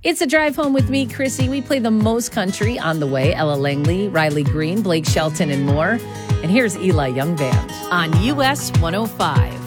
It's a drive home with me, Chrissy. We play the most country on the way. Ella Langley, Riley Green, Blake Shelton, and more. And here's Eli Young Band on US 105.